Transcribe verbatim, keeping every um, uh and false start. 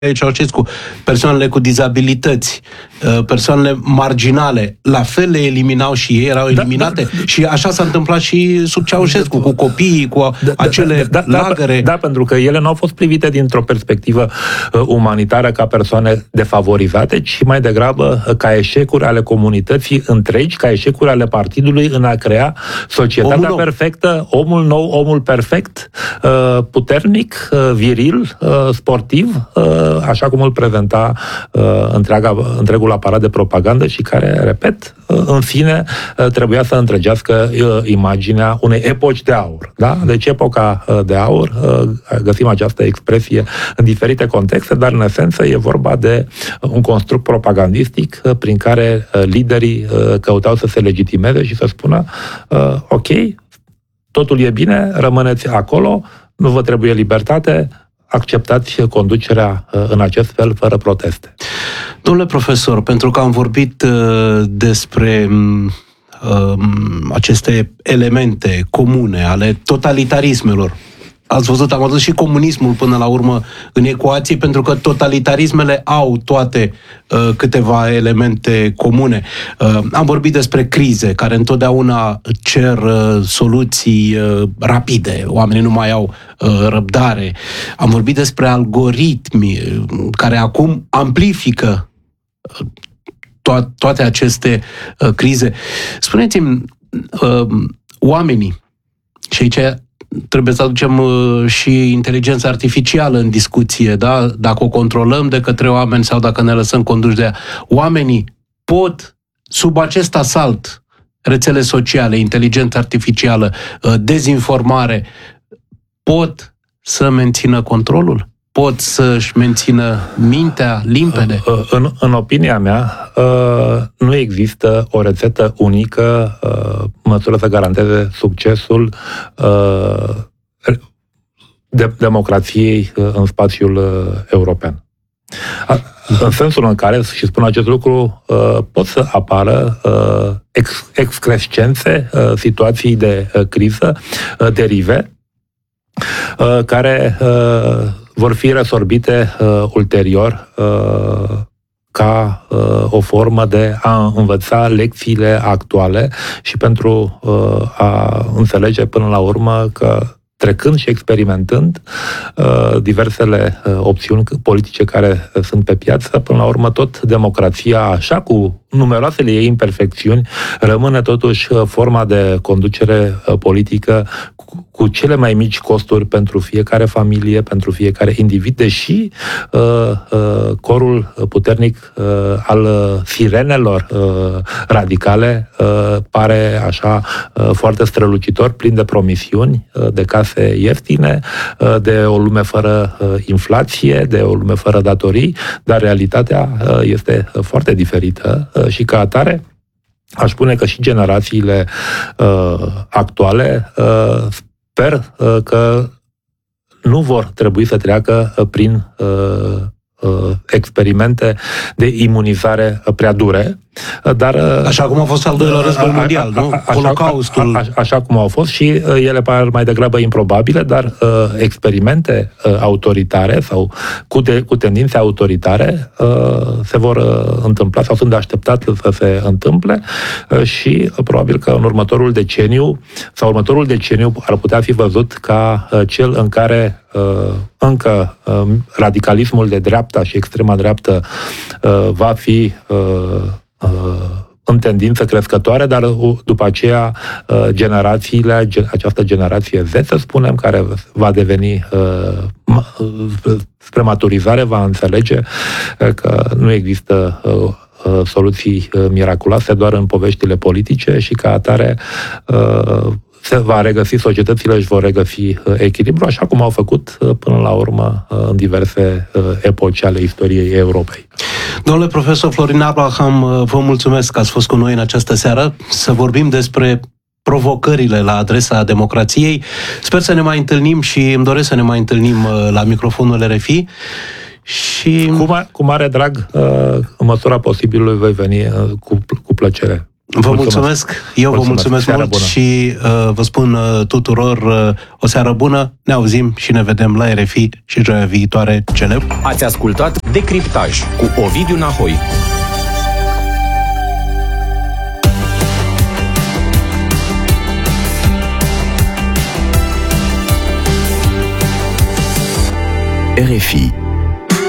Ceaușescu, persoanele cu dizabilități, persoanele marginale, la fel le eliminau și ei, erau eliminate. Da, da, și așa s-a întâmplat și sub Ceaușescu, cu copiii, cu da, acele da, da, lagăre. Da, da, pentru că ele nu au fost privite dintr-o perspectivă uh, umanitară ca persoane defavorizate, ci mai degrabă uh, ca eșecuri ale comunității întregi, ca eșecuri ale partidului în a crea societatea omul perfectă, omul nou, omul perfect, uh, puternic, uh, viril, uh, sportiv, uh, așa cum îl prezenta uh, întreaga, întregul aparat de propagandă și care, repet, uh, în fine, uh, trebuia să întregească uh, imaginea unei epoci de aur. Da? Deci epoca uh, de aur, uh, găsim această expresie în diferite contexte, dar în esență e vorba de un construct propagandistic uh, prin care uh, liderii uh, căutau să se legitimeze și să spună uh, ok, totul e bine, rămâneți acolo, nu vă trebuie libertate, acceptați conducerea în acest fel, fără proteste. Domnule profesor, pentru că am vorbit uh, despre uh, aceste elemente comune ale totalitarismelor, ați văzut, am adus și comunismul până la urmă în ecuație, pentru că totalitarismele au toate uh, câteva elemente comune. Uh, am vorbit despre crize, care întotdeauna cer uh, soluții uh, rapide. Oamenii nu mai au uh, răbdare. Am vorbit despre algoritmi, uh, care acum amplifică uh, to- toate aceste uh, crize. Spuneți-mi, uh, oamenii, și aici trebuie să aducem uh, și inteligența artificială în discuție, da? Dacă o controlăm de către oameni sau dacă ne lăsăm conduși de ea. Oamenii pot, sub acest asalt, rețele sociale, inteligența artificială, uh, dezinformare, pot să mențină controlul? Pot să-și mențină mintea limpede? În, în opinia mea, nu există o rețetă unică măsură să garanteze succesul de democrației în spațiul european. În sensul în care, și spun acest lucru, pot să apară ex, excrescențe, situații de criză, derive, care vor fi resorbite uh, ulterior uh, ca uh, o formă de a învăța lecțiile actuale și pentru uh, a înțelege până la urmă că trecând și experimentând uh, diversele uh, opțiuni politice care uh, sunt pe piață, până la urmă tot democrația, așa cu numeroasele ei imperfecțiuni, rămâne totuși uh, forma de conducere uh, politică cu, cu cele mai mici costuri pentru fiecare familie, pentru fiecare individ, deși uh, uh, corul puternic uh, al sirenelor uh, radicale uh, pare așa uh, foarte strălucitor, plin de promisiuni, uh, de case ieftine, de o lume fără inflație, de o lume fără datorii, dar realitatea este foarte diferită și ca atare aș spune că și generațiile actuale sper că nu vor trebui să treacă prin experimente de imunizare prea dure, dar... Așa cum a fost al doilea război mondial, nu? Holocaustul. A, a, a, așa cum au fost și ele par mai degrabă improbabile, dar uh, experimente uh, autoritare sau cu, de, cu tendințe autoritare uh, se vor uh, întâmpla sau sunt de așteptat să se întâmple uh, și uh, probabil că în următorul deceniu sau următorul deceniu ar putea fi văzut ca uh, cel în care uh, încă uh, radicalismul de dreapta și extrema dreaptă uh, va fi uh, în tendință crescătoare, dar după aceea generațiile, această generație Z, să spunem, care va deveni spre maturizare, va înțelege că nu există soluții miraculoase doar în poveștile politice și ca atare se va regăsi, societățile își vor regăsi echilibru, așa cum au făcut până la urmă în diverse epoci ale istoriei Europei. Domnule profesor Florin Abraham, vă mulțumesc că ați fost cu noi în această seară să vorbim despre provocările la adresa democrației. Sper să ne mai întâlnim și îmi doresc să ne mai întâlnim la microfonul R F I. Și... Cu, ma- cu mare drag, în măsura posibilului, voi veni cu, cu plăcere. Vă mulțumesc, mulțumesc. eu mulțumesc. vă mulțumesc seara mult bună. și uh, vă spun uh, tuturor uh, o seară bună, ne auzim și ne vedem la R F I și joia viitoare celebr. Ați ascultat Decriptaj cu Ovidiu Nahoi. R F I